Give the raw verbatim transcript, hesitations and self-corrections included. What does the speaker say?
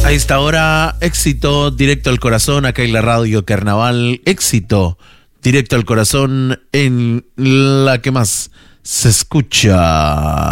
A esta hora, éxito directo al corazón, acá en la radio Carnaval, éxito directo al corazón en la que más se escucha.